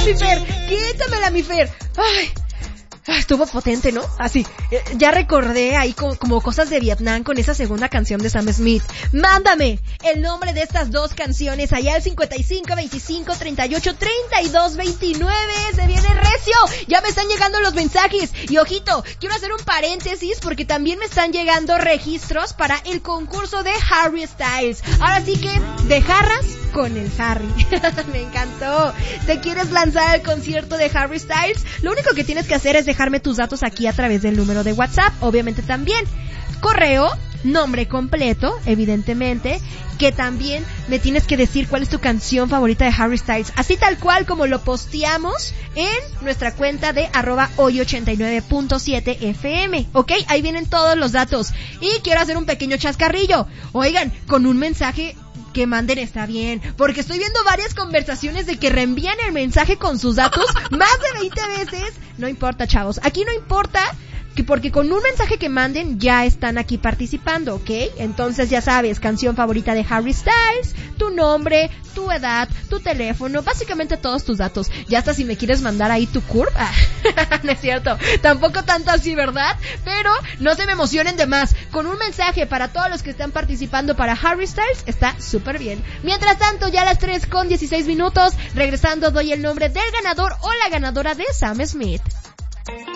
mi Fer, quítamela, mi Fer. Ay, estuvo potente, ¿no? Así, ya recordé ahí como cosas de Vietnam con esa segunda canción de Sam Smith. Mándame el nombre de estas dos canciones allá al 55 25 38 32 29. Se viene recio. Ya me están llegando los mensajes. Y ojito, quiero hacer un paréntesis porque también me están llegando registros para el concurso de Harry Styles. Ahora sí que de jarras con el Harry. Me encantó. ¿Te quieres lanzar al concierto de Harry Styles? Lo único que tienes que hacer es dejarme tus datos aquí a través del número de WhatsApp, obviamente también correo, nombre completo, evidentemente, que también me tienes que decir cuál es tu canción favorita de Harry Styles, así tal cual como lo posteamos en nuestra cuenta de @hoy89.7fm, ¿ok? Ahí vienen todos los datos. Y quiero hacer un pequeño chascarrillo, oigan, con un mensaje que manden está bien, porque estoy viendo varias conversaciones de que reenvían el mensaje con sus datos más de 20 veces. No importa, chavos, aquí no importa, que porque con un mensaje que manden ya están aquí participando, ¿ok? Entonces ya sabes, canción favorita de Harry Styles, tu nombre, tu edad, tu teléfono, básicamente todos tus datos. Ya hasta si me quieres mandar ahí tu curva, no es cierto, tampoco tanto así, ¿verdad? Pero no se me emocionen de más, con un mensaje para todos los que están participando para Harry Styles está súper bien. Mientras tanto, ya a las 3:16, regresando doy el nombre del ganador o la ganadora de Sam Smith.